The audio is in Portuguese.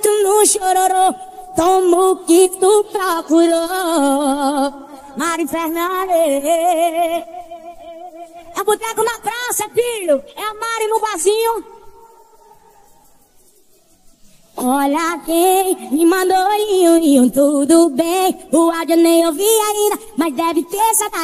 tu no chororô, toma o que tu procurou. Mari Fernandes. É boteco na praça, filho. É a Mari no barzinho. Olha quem me mandou tudo bem. O áudio nem ouvi ainda, mas deve ter saudade.